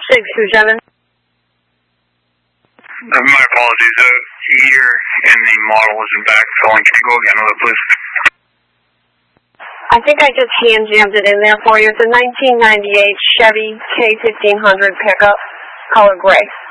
627. My apologies. The year and the model isn't back filling. Can you go again with it, please? I think I just hand jammed it in there for you. It's a 1998 Chevy K1500 pickup, color gray.